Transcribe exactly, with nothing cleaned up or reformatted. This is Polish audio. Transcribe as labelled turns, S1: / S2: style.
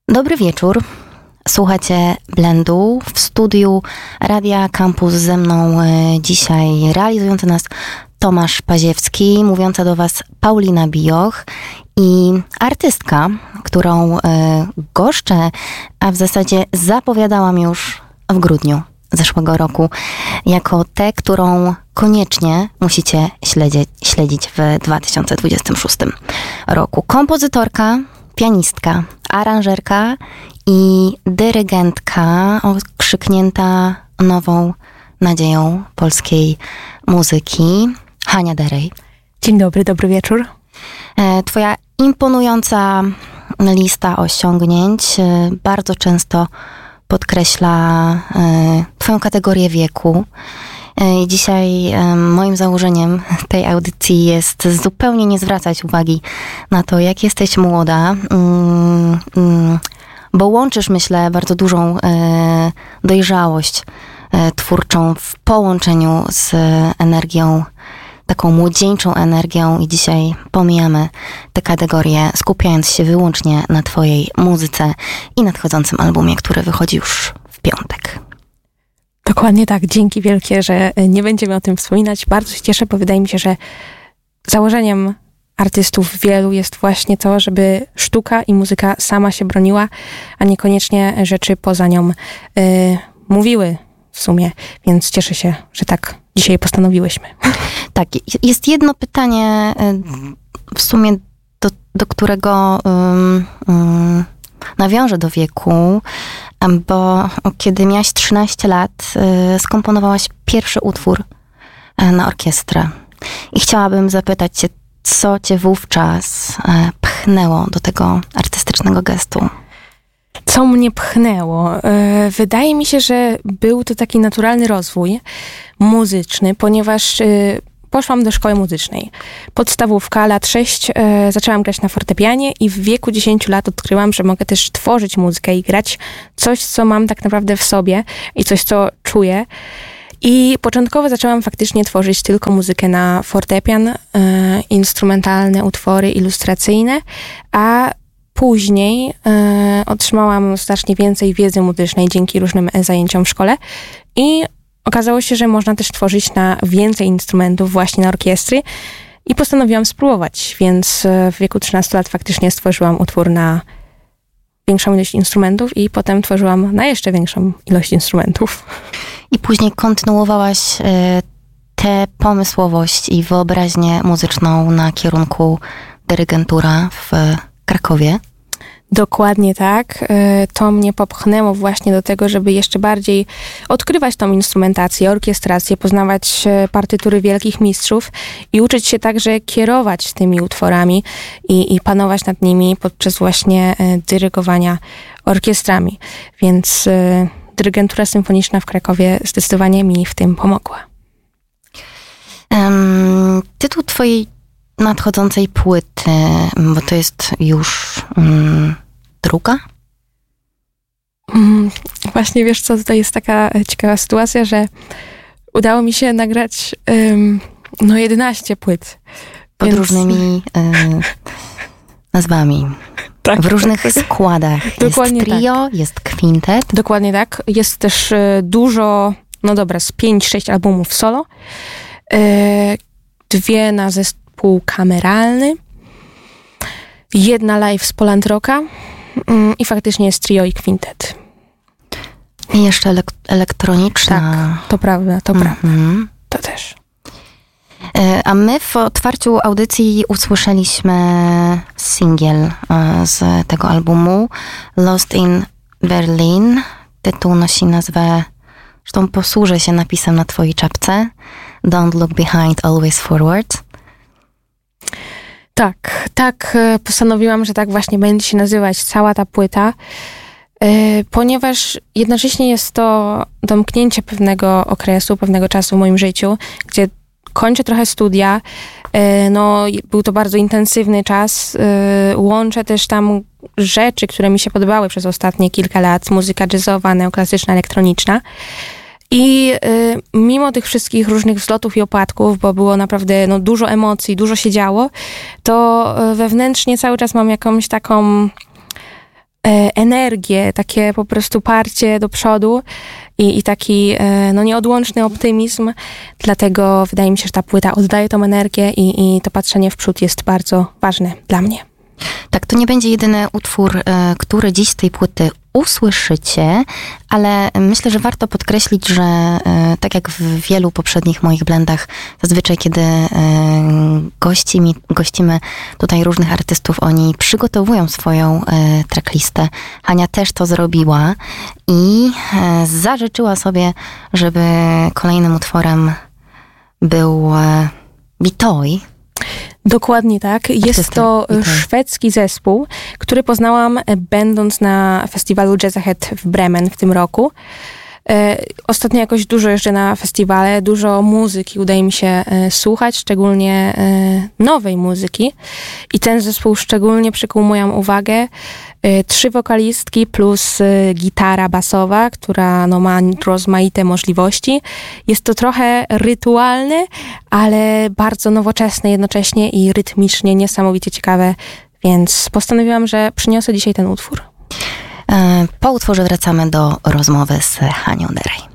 S1: Dobry wieczór. Słuchacie Blendu w studiu Radia Campus. Ze mną dzisiaj realizujący nas Tomasz Paziewski, mówiąca do was Paulina Bijoch i artystka, którą goszczę, a w zasadzie zapowiadałam już w grudniu zeszłego roku, jako tę, którą koniecznie musicie śledzić, śledzić w dwa tysiące dwudziestym szóstym roku. Kompozytorka, pianistka, aranżerka i dyrygentka okrzyknięta nową nadzieją polskiej muzyki, Hania Derej.
S2: Dzień dobry, dobry wieczór.
S1: Twoja imponująca lista osiągnięć bardzo często podkreśla twoją kategorię wieku. I dzisiaj moim założeniem tej audycji jest zupełnie nie zwracać uwagi na to, jak jesteś młoda, bo łączysz, myślę, bardzo dużą dojrzałość twórczą w połączeniu z energią, taką młodzieńczą energią, i dzisiaj pomijamy tę kategorię, skupiając się wyłącznie na twojej muzyce i nadchodzącym albumie, który wychodzi już w piątek.
S2: Dokładnie tak. Dzięki wielkie, że nie będziemy o tym wspominać. Bardzo się cieszę, bo wydaje mi się, że założeniem artystów wielu jest właśnie to, żeby sztuka i muzyka sama się broniła, a niekoniecznie rzeczy poza nią y, mówiły w sumie. Więc cieszę się, że tak dzisiaj postanowiłyśmy.
S1: Tak, jest jedno pytanie w sumie, do, do którego um, um, nawiążę do wieku, bo kiedy miałaś trzynaście lat, skomponowałaś pierwszy utwór na orkiestrę. I chciałabym zapytać cię, co cię wówczas pchnęło do tego artystycznego gestu?
S2: Co mnie pchnęło? Wydaje mi się, że był to taki naturalny rozwój muzyczny, ponieważ poszłam do szkoły muzycznej. Podstawówka, lat sześć, e, zaczęłam grać na fortepianie i w wieku dziesięciu lat odkryłam, że mogę też tworzyć muzykę i grać coś, co mam tak naprawdę w sobie i coś, co czuję. I początkowo zaczęłam faktycznie tworzyć tylko muzykę na fortepian, e, instrumentalne utwory ilustracyjne, a później e, otrzymałam znacznie więcej wiedzy muzycznej dzięki różnym zajęciom w szkole i okazało się, że można też tworzyć na więcej instrumentów, właśnie na orkiestry, i postanowiłam spróbować, więc w wieku trzynastu lat faktycznie stworzyłam utwór na większą ilość instrumentów i potem tworzyłam na jeszcze większą ilość instrumentów.
S1: I później kontynuowałaś y, tę pomysłowość i wyobraźnię muzyczną na kierunku dyrygentura w Krakowie.
S2: Dokładnie tak. To mnie popchnęło właśnie do tego, żeby jeszcze bardziej odkrywać tą instrumentację, orkiestrację, poznawać partytury wielkich mistrzów i uczyć się także kierować tymi utworami i, i panować nad nimi podczas właśnie dyrygowania orkiestrami. Więc dyrygentura symfoniczna w Krakowie zdecydowanie mi w tym pomogła.
S1: Um, tytuł twojej nadchodzącej płyty, bo to jest już um, druga?
S2: Mm, właśnie, wiesz co, tutaj jest taka ciekawa sytuacja, że udało mi się nagrać um, no jedenaście płyt.
S1: Pod
S2: więc...
S1: różnymi y, nazwami.
S2: Tak,
S1: w różnych
S2: tak, tak.
S1: składach.
S2: Dokładnie
S1: jest trio,
S2: tak.
S1: Jest kwintet.
S2: Dokładnie tak. Jest też y, dużo, no dobra, z pięć, sześć albumów solo. Y, dwie na zespół kameralny. Jedna live z Poland Rocka. Y, I faktycznie jest trio i kwintet.
S1: I jeszcze elek- elektroniczna.
S2: Tak, to prawda, to mm-hmm. prawda. To też.
S1: A my w otwarciu audycji usłyszeliśmy singiel z tego albumu, Lost in Berlin. Tytuł nosi nazwę, zresztą posłużę się napisem na twojej czapce, Don't look behind, always forward.
S2: Tak, tak postanowiłam, że tak właśnie będzie się nazywać cała ta płyta, ponieważ jednocześnie jest to domknięcie pewnego okresu, pewnego czasu w moim życiu, gdzie kończę trochę studia, no był to bardzo intensywny czas, łączę też tam rzeczy, które mi się podobały przez ostatnie kilka lat, muzyka jazzowa, neoklasyczna, elektroniczna. I y, mimo tych wszystkich różnych wzlotów i opadków, bo było naprawdę no, dużo emocji, dużo się działo, to y, wewnętrznie cały czas mam jakąś taką energię, takie po prostu parcie do przodu i, i taki no, nieodłączny optymizm. Dlatego wydaje mi się, że ta płyta oddaje tą energię i, i to patrzenie w przód jest bardzo ważne dla mnie.
S1: Tak, to nie będzie jedyny utwór, który dziś z tej płyty usłyszycie, ale myślę, że warto podkreślić, że tak jak w wielu poprzednich moich blendach, zazwyczaj kiedy gościmy, gościmy tutaj różnych artystów, oni przygotowują swoją tracklistę. Hania też to zrobiła i zażyczyła sobie, żeby kolejnym utworem był Bitoi.
S2: Dokładnie tak. Jest to szwedzki zespół, który poznałam będąc na festiwalu Jazz Ahead w Bremen w tym roku. Ostatnio jakoś dużo jeżdżę na festiwale, dużo muzyki udaje mi się słuchać, szczególnie nowej muzyki. I ten zespół szczególnie przykuł moją uwagę. Trzy wokalistki plus gitara basowa, która no, ma rozmaite możliwości. Jest to trochę rytualne, ale bardzo nowoczesne jednocześnie i rytmicznie niesamowicie ciekawe, więc postanowiłam, że przyniosę dzisiaj ten utwór.
S1: Po utworze wracamy do rozmowy z Hanią Derej.